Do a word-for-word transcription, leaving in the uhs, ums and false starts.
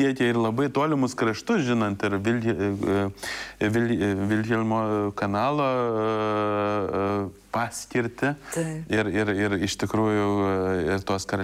siekia ir labai tolimus kraštus, žinant, ir Vilhe, Vil, Vilhelmo kanalo paskirtį ir, ir, ir iš tikrųjų ir tos karalienės